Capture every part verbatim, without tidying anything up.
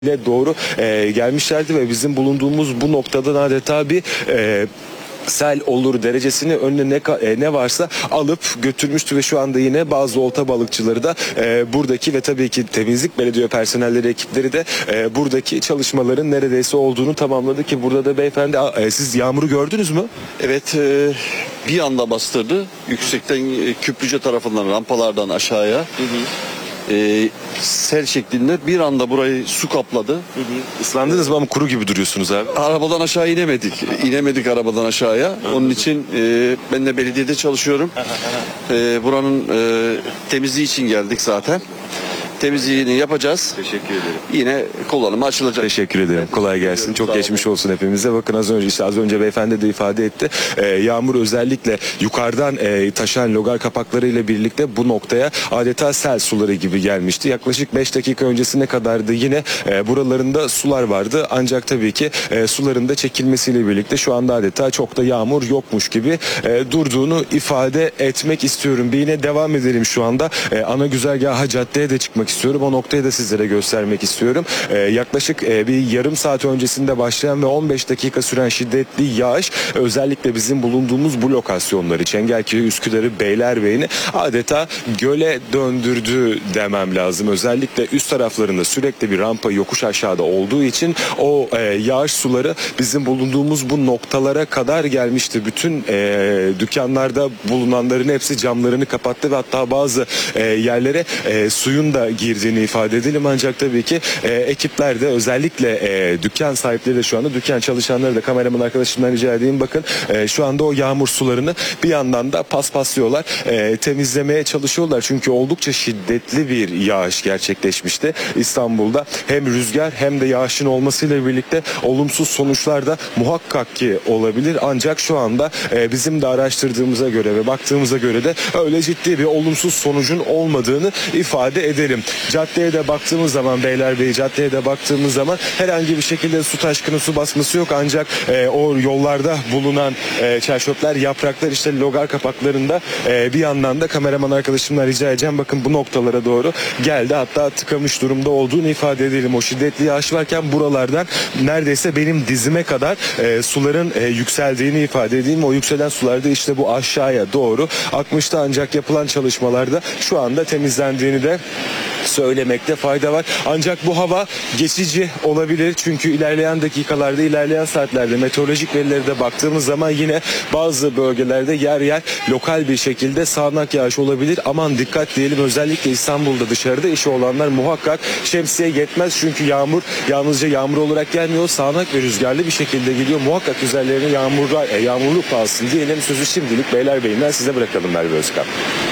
doğru e, gelmişlerdi ve bizim bulunduğumuz bu noktadan adeta bir e, sel olur derecesini önüne ne, e, ne varsa alıp götürmüştü ve şu anda yine bazı olta balıkçıları da e, buradaki ve tabii ki temizlik belediye personelleri ekipleri de e, buradaki çalışmaların neredeyse olduğunu tamamladı ki burada da beyefendi e, siz yağmuru gördünüz mü? Evet, e, bir anda bastırdı. Yüksekten e, Küplüce tarafından rampalardan aşağıya. Hı hı. E, sel şeklinde bir anda burayı su kapladı. Hı hı. Islandınız mı ama kuru gibi duruyorsunuz abi. Arabadan aşağı inemedik. İnemedik arabadan aşağıya. Hı-hı. Onun için e, ben de belediyede çalışıyorum. e, buranın e, temizliği için geldik zaten. Temizliğini yapacağız. Teşekkür ederim. Yine kullanıma açılacak. Teşekkür ederim. Kolay gelsin. Çok geçmiş olsun hepimize. Bakın az önce işte az önce beyefendi de ifade etti. Ee, yağmur özellikle yukarıdan e, taşan logar kapaklarıyla birlikte bu noktaya adeta sel suları gibi gelmişti. Yaklaşık beş dakika öncesine kadardı yine e, buralarında sular vardı. Ancak tabii ki e, suların da çekilmesiyle birlikte şu anda adeta çok da yağmur yokmuş gibi e, durduğunu ifade etmek istiyorum. Bir yine devam edelim şu anda. E, ana güzergaha caddeye de çıkmak istiyorum. O noktayı da sizlere göstermek istiyorum. Ee, yaklaşık e, bir yarım saat öncesinde başlayan ve on beş dakika süren şiddetli yağış özellikle bizim bulunduğumuz bu lokasyonları Çengelköy, Üsküdar'ı, Beylerbeyi'ni adeta göle döndürdü demem lazım. Özellikle üst taraflarında sürekli bir rampa yokuş aşağıda olduğu için o e, yağış suları bizim bulunduğumuz bu noktalara kadar gelmişti. Bütün e, dükkanlarda bulunanların hepsi camlarını kapattı ve hatta bazı e, yerlere e, suyun da girdiğini ifade edelim ancak tabii ki e, ekipler de özellikle e, dükkan sahipleri de şu anda dükkan çalışanları da kameraman arkadaşımdan rica edeyim bakın e, şu anda o yağmur sularını bir yandan da paspaslıyorlar e, temizlemeye çalışıyorlar çünkü oldukça şiddetli bir yağış gerçekleşmişti İstanbul'da hem rüzgar hem de yağışın olmasıyla birlikte olumsuz sonuçlar da muhakkak ki olabilir ancak şu anda e, bizim de araştırdığımıza göre ve baktığımıza göre de öyle ciddi bir olumsuz sonucun olmadığını ifade edelim. Caddeye de baktığımız zaman Beylerbeyi Caddeye de baktığımız zaman herhangi bir şekilde su taşkını, su basması yok ancak e, o yollarda bulunan e, çerçöpler, yapraklar işte logar kapaklarında e, bir yandan da kameraman arkadaşımdan rica edeceğim bakın bu noktalara doğru geldi hatta tıkamış durumda olduğunu ifade edelim. O şiddetli yağış varken buralardan neredeyse benim dizime kadar e, suların e, yükseldiğini ifade edeyim. O yükselen sularda işte bu aşağıya doğru akmıştı ancak yapılan çalışmalarda şu anda temizlendiğini de söylemekte fayda var. Ancak bu hava geçici olabilir çünkü ilerleyen dakikalarda, ilerleyen saatlerde meteorolojik verilere de baktığımız zaman yine bazı bölgelerde yer yer lokal bir şekilde sağanak yağış olabilir. Aman dikkat diyelim özellikle İstanbul'da dışarıda işi olanlar muhakkak şemsiye yetmez çünkü yağmur yalnızca yağmur olarak gelmiyor. Sağanak ve rüzgarlı bir şekilde geliyor. Muhakkak üzerlerine yağmurlar, e, yağmurluk kalsın diyelim. Sözü şimdilik Beylerbeyi'nden size bırakalım Merve Özkan.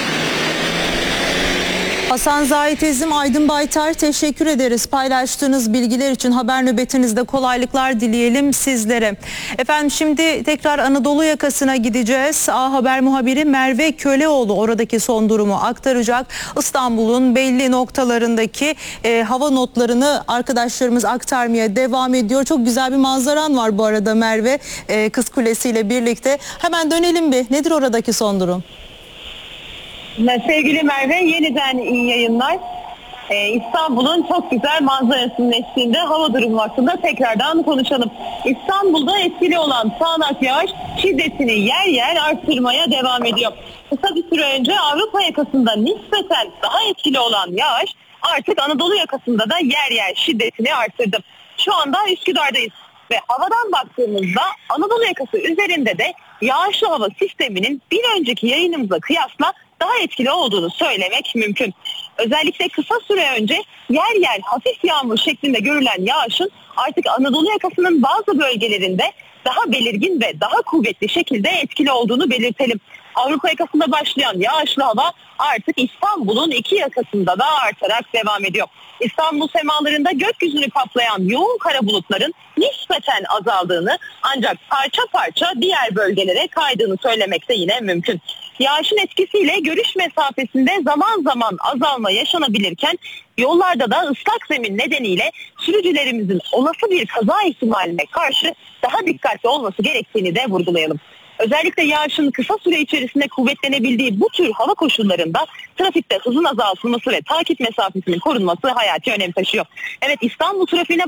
Hasan Zahit Ezim, Aydın Baytar teşekkür ederiz. Paylaştığınız bilgiler için haber nöbetinizde kolaylıklar dileyelim sizlere. Efendim şimdi tekrar Anadolu yakasına gideceğiz. A Haber muhabiri Merve Köleoğlu oradaki son durumu aktaracak. İstanbul'un belli noktalarındaki e, hava notlarını arkadaşlarımız aktarmaya devam ediyor. Çok güzel bir manzaran var bu arada Merve e, Kız Kulesi ile birlikte. Hemen dönelim bir. Nedir oradaki son durum? Sevgili Merve, yeniden iyi yayınlar. Ee, İstanbul'un çok güzel manzarasının eşliğinde hava durumu hakkında tekrardan konuşalım. İstanbul'da etkili olan sağanak yağış şiddetini yer yer arttırmaya devam ediyor. Kısa bir süre önce Avrupa yakasında nispeten daha etkili olan yağış artık Anadolu yakasında da yer yer şiddetini arttırdı. Şu anda Üsküdar'dayız ve havadan baktığımızda Anadolu yakası üzerinde de yağışlı hava sisteminin bir önceki yayınımıza kıyasla daha etkili olduğunu söylemek mümkün. Özellikle kısa süre önce yer yer hafif yağmur şeklinde görülen yağışın artık Anadolu yakasının bazı bölgelerinde daha belirgin ve daha kuvvetli şekilde etkili olduğunu belirtelim. Avrupa yakasında başlayan yağışlı hava artık İstanbul'un iki yakasında da artarak devam ediyor. İstanbul semalarında gökyüzünü kaplayan yoğun kara bulutların nispeten azaldığını ancak parça parça diğer bölgelere kaydığını söylemek de yine mümkün. Yağışın etkisiyle görüş mesafesinde zaman zaman azalma yaşanabilirken yollarda da ıslak zemin nedeniyle sürücülerimizin olası bir kaza ihtimaline karşı daha dikkatli olması gerektiğini de vurgulayalım. Özellikle yağışın kısa süre içerisinde kuvvetlenebildiği bu tür hava koşullarında trafikte hızın azaltılması ve takip mesafesinin korunması hayati önem taşıyor. Evet, İstanbul trafiğine